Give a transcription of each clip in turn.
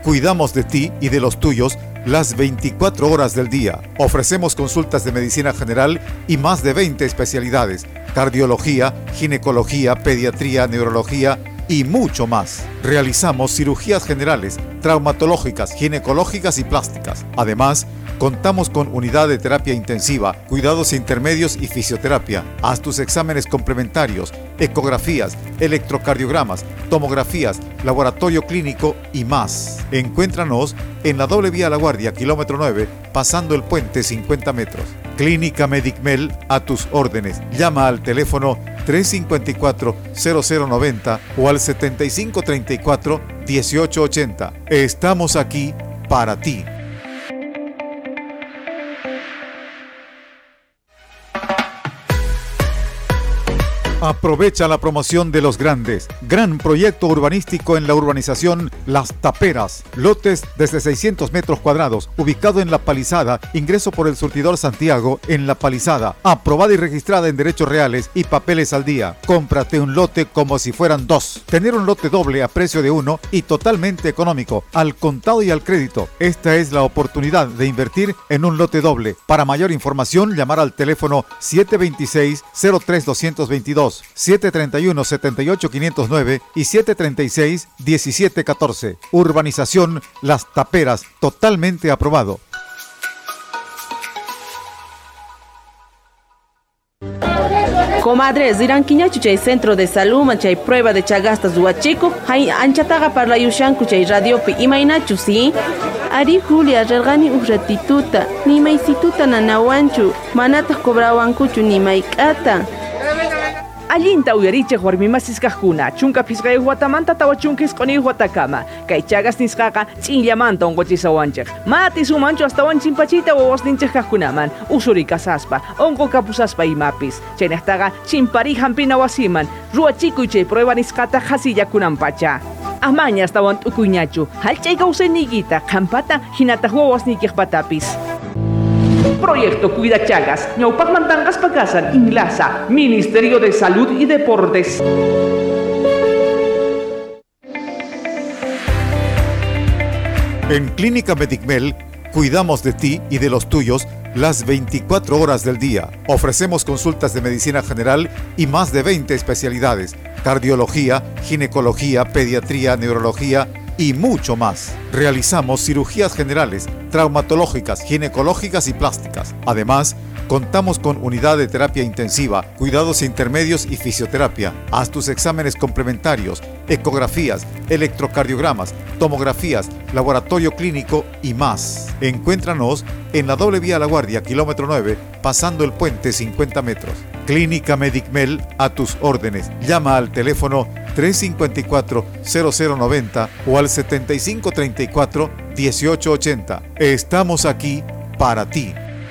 Cuidamos de ti y de los tuyos las 24 horas del día. Ofrecemos consultas de medicina general y más de 20 especialidades: cardiología, ginecología, pediatría, neurología y mucho más. Realizamos cirugías generales, traumatológicas, ginecológicas y plásticas. Además, contamos con unidad de terapia intensiva, cuidados intermedios y fisioterapia. Haz tus exámenes complementarios, ecografías, electrocardiogramas, tomografías, laboratorio clínico y más. Encuéntranos en la doble vía La Guardia, kilómetro 9, pasando el puente 50 metros. Clínica Medicmel, a tus órdenes. Llama al teléfono 354-0090 o al 7534-1880. Estamos aquí para ti. Aprovecha la promoción de los grandes. Gran proyecto urbanístico en la urbanización Las Taperas. Lotes desde 600 metros cuadrados, ubicado en La Palizada, ingreso por el surtidor Santiago en La Palizada. Aprobada y registrada en derechos reales y papeles al día. Cómprate un lote como si fueran dos. Tener un lote doble a precio de uno y totalmente económico, al contado y al crédito. Esta es la oportunidad de invertir en un lote doble. Para mayor información, llamar al teléfono 726-03-222. 731-78-509 y 736-1714. Urbanización Las Taperas, totalmente aprobado. Comadres, dirán quiñachu chay centro de salud, chay prueba de chagastas huachico, hay anchataga para la yushanku chay radiopi, imainachu, ¿sí? Ari Julia, relgani ratituta, ni maisituta nanawanchu, manatas cobrawankuchu ni maikata. Allinta uyariche warmimasisqakuna chunka pisqay watamanta tawa chunkis qoni watakama kay chagas nisqaqa ch'illamanta onqochisawanchik mati sumanchu astawan chimpachita wawasninchikkunaman usuri kasaspa onqo kapusaspa imapis chaynaqtaqa chimpari hampina wasiman ruachikuy chay prueba nisqata hasillakunanpacha amaña astawan t'ukuyñachu halch'ay kawsayniykita qampata hinata wawasniykipatapis. Proyecto Cuida Chagas, ñawpaqmantanqas pakasan, Inglasa, Ministerio de Salud y Deportes. En Clínica Medicmel, cuidamos de ti y de los tuyos las 24 horas del día. Ofrecemos consultas de medicina general y más de 20 especialidades: cardiología, ginecología, pediatría, neurología y mucho más. Realizamos cirugías generales, traumatológicas, ginecológicas y plásticas. Además, contamos con unidad de terapia intensiva, cuidados intermedios y fisioterapia. Haz tus exámenes complementarios, ecografías, electrocardiogramas, tomografías, laboratorio clínico y más. Encuéntranos en la doble vía La Guardia, kilómetro 9, pasando el puente 50 metros. Clínica Medicmel, a tus órdenes. Llama al teléfono 354-0090 o al 7534-1880. Estamos aquí para ti.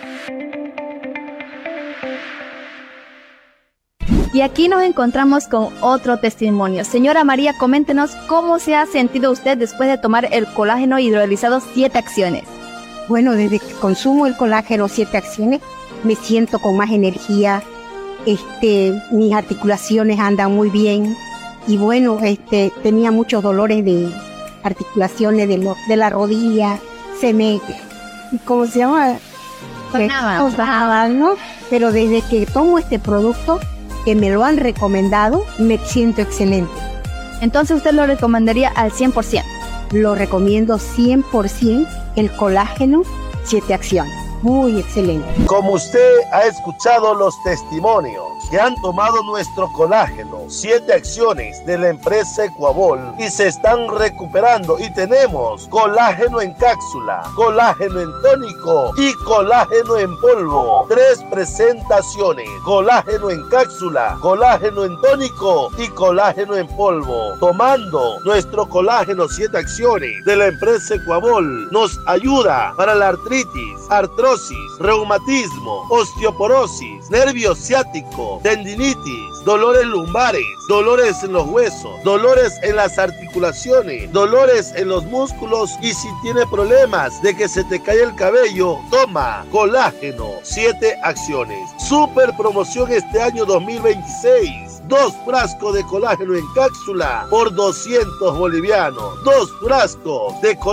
Y aquí nos encontramos con otro testimonio. Señora María, coméntenos cómo se ha sentido usted después de tomar el colágeno hidrolizado 7 acciones. Bueno, desde que consumo el colágeno 7 acciones, me siento con más energía, mis articulaciones andan muy bien, y bueno, tenía muchos dolores de articulaciones de la rodilla, ¿cómo se llama? ¿No? Pero desde que tomo este producto, que me lo han recomendado, me siento excelente. Entonces usted lo recomendaría al 100%. Lo recomiendo 100%, el colágeno 7 acciones. Muy excelente. Como usted ha escuchado los testimonios que han tomado nuestro colágeno 7 acciones de la empresa Ecuabol y se están recuperando, y tenemos colágeno en cápsula, colágeno en tónico y colágeno en polvo. 3 presentaciones: colágeno en cápsula, colágeno en tónico y colágeno en polvo. Tomando nuestro colágeno 7 acciones de la empresa Ecuabol nos ayuda para la artritis, artrosis, reumatismo, osteoporosis, nervio ciático, tendinitis, dolores lumbares, dolores en los huesos, dolores en las articulaciones, dolores en los músculos, y si tiene problemas de que se te cae el cabello, toma colágeno 7 acciones. Super promoción este año 2026. 2 frascos de colágeno en cápsula por 200 bolivianos. 2 frascos de colágeno